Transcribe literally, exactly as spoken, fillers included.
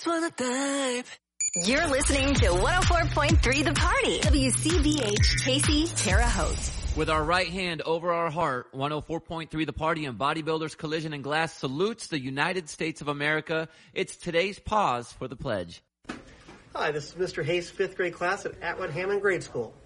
just wanna dive. You're listening to one oh four point three The Party. W C B H, Casey, Terre Haute. With our right hand over our heart, one oh four point three The Party and Bodybuilders Collision and Glass salutes the United States of America. It's today's pause for the pledge. Hi, this is Mister Hayes' fifth grade class at Atwood Hammond Grade School.